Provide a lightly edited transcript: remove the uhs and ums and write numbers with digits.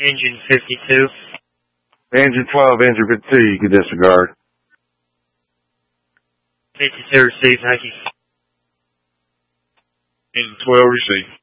Engine 52. Engine 12, engine 52, you can disregard. 52 received, thank you. Engine 12 received.